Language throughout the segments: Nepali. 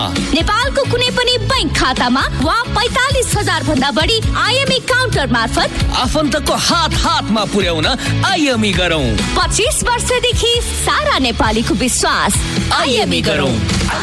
नेपालको कुनै पनि बैंक खातामा वा 45,000 भन्दा बढी आइएमई काउन्टर मार्फत आफन्तको हातमा पुर्याउन आइएमई गरौँ। 25 वर्षदेखि सारा नेपालीको विश्वास। आइएमई गरौँ।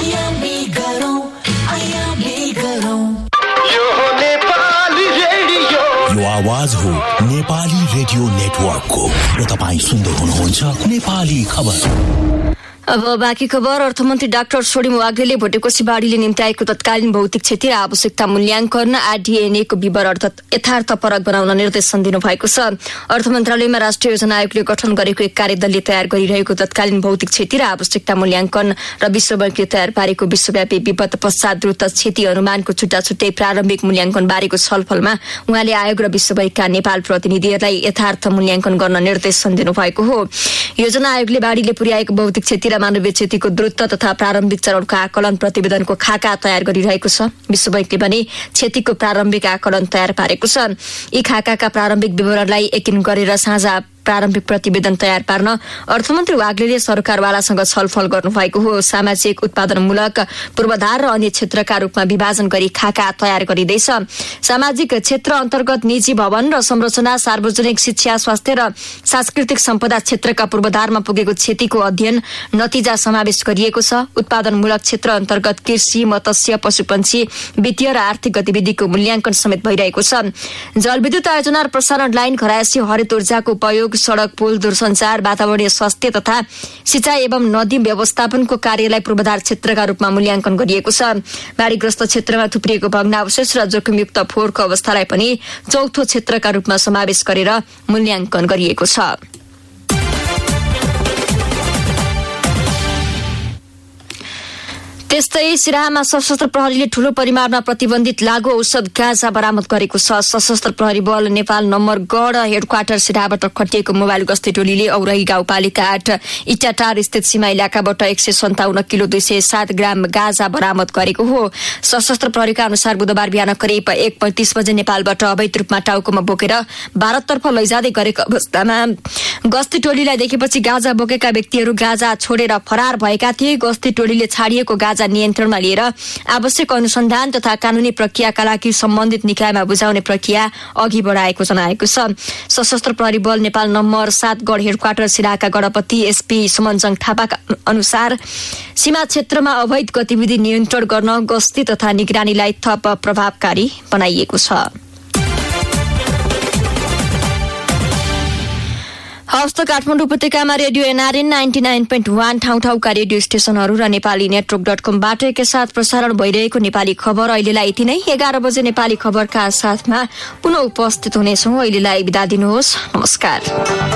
यो आवाज हो नेपाली रेडियो नेटवर्कको र तपाईँ सुन्दै हुनुहुन्छ नेपाली खबर। अब बाँकी खबर। अर्थमन्त्री डाक्टर छोडिम वाग्लेले भोटेकोशी बाढीले निम्त्याएको तत्कालीन भौतिक क्षति र आवश्यकता मूल्याङ्कन आरडीएनएको विवरण यथार्थपरक बनाउन निर्देशन दिनुभएको छ। अर्थ मन्त्रालयमा राष्ट्रिय योजना आयोगले गठन गरेको एक कार्यदलले तयार गरिरहेको तत्कालीन भौतिक क्षति र आवश्यकता मूल्याङ्कन र विश्व बैंकले तयार पारेको विश्वव्यापी विपद पश्चात द्रुत क्षति अनुमानको छुट्टा छुट्टै प्रारम्भिक मूल्याङ्कन बारेको छलफलमा उहाँले आयोग र विश्व बैंकका नेपाल प्रतिनिधिहरूलाई यथार्थ मूल्याङ्कन गर्न निर्देशन दिनुभएको हो। योजना आयोगले बाढीले पुर्याएको भौतिक क्षति र मानवीय क्षतिको द्रुत तथा प्रारम्भिक चरणको आकलन प्रतिवेदनको खाका तयार गरिरहेको छ। विश्व बैंकले पनि क्षतिको प्रारम्भिक आकलन तयार पारेको छ। यी खाकाका प्रारम्भिक विवरणलाई एकीकरण गरेर साझा प्रारम्भिक प्रतिवेदन तयार पार्न अर्थमन्त्री वाग्लेले सरकारवालासँग छलफल गर्नुभएको हो। सामाजिक उत्पादनमूलक पूर्वाधार र अन्य क्षेत्रका रूपमा विभाजन गरी खाका तयार गरिँदैछ। सामाजिक क्षेत्र अन्तर्गत निजी भवन र संरचना, सार्वजनिक शिक्षा, स्वास्थ्य र सांस्कृतिक सम्पदा क्षेत्रका पूर्वाधारमा पुगेको क्षतिको अध्ययन नतिजा समावेश गरिएको छ। उत्पादनमूलक क्षेत्र अन्तर्गत कृषि, मत्स्य, पशुपन्छी, वित्तीय र आर्थिक गतिविधिको मूल्याङ्कन समेत भइरहेको छ। जलविद्युत आयोजना र प्रसारण लाइन, घरायसी हरित ऊर्जाको उपयोग, सड़क, पुल, दूरसञ्चार, वातावरणीय स्वास्थ्य तथा सिंचाई एवं नदी व्यवस्थापनको कार्यलाई पूर्वाधार क्षेत्रका रूपमा मूल्याङ्कन गरिएको छ। बाढीग्रस्त क्षेत्रमा थुप्रिएको भग्नावशेष र जोखिमयुक्त फोहोरको अवस्थालाई पनि चौथो क्षेत्रका रूपमा समावेश गरेर मूल्याङ्कन गरिएको छ। त्यस्तै सिराहामा सशस्त्र प्रहरीले ठूलो परिमाणमा प्रतिबन्धित लागू औषध गाँजा बरामद गरेको छ। सशस्त्र प्रहरी बल नेपाल नम्बर गढ हेडक्वार्टर सिराहाबाट खटिएको मोबाइल गस्ती टोलीले औरही गाउँपालिका 8 इटाटार स्थित सीमा इलाकाबाट 157 किलो 207 ग्राम गाँजा बरामद गरेको हो। सशस्त्र प्रहरीका अनुसार बुधबार बिहान करिब 1:35 बजे नेपालबाट अवैध रूपमा टाउकोमा बोकेर भारततर्फ लैजाँदै गरेको अवस्थामा गस्ती टोलीलाई देखेपछि गाँजा बोकेका व्यक्तिहरू गाँजा छोडेर फरार भएका थिए। गस्ती टोलीले छाडिएको गाँजा नियन्त्रणमा लिएर आवश्यक अनुसन्धान तथा कानूनी प्रक्रियाका लागि सम्बन्धित निकायमा बुझाउने प्रक्रिया अघि बढाएको जनाएको छ। सशस्त्र प्रहरी बल नेपाल नम्बर 7 गढ हेडक्वार्टर सिराहाका गणपति एसपी सुमनजङ थापाका अनुसार सीमा क्षेत्रमा अवैध गतिविधि नियन्त्रण गर्न गस्ती तथा निगरानीलाई थप प्रभावकारी बनाइएको छ। हस्त काठमाडौँ उपत्यकामा रेडियो एनआरएन 99.1 ठाउँ-ठाउँका रेडियो स्टेशनहरू र नेपाली नेटवर्क.com-बाट एकैसाथ प्रसारण भइरहेको नेपाली खबर अहिलेलाई यति नै। 11 बजे नेपाली खबरका साथमा पुनः उपस्थित हुनेछौँ। अहिलेलाई बिदा दिनुहोस्। नमस्कार।